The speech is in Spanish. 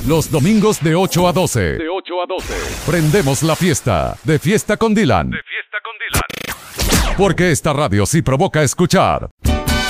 Los domingos de 8 a 12. De 8 a 12. Prendemos la fiesta. De Fiesta con Dylan. De Fiesta con Dylan. Porque esta radio sí provoca escuchar.